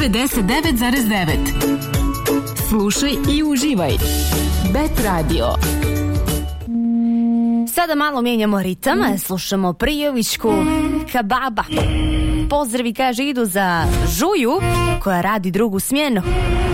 99,9. Slušaj i uživaj. Bet Radio. Sada malo mijenjamo ritam, slušamo Prijovićku Kababa. Pozdravi, kaže, idu za Žuju koja radi drugu smjenu.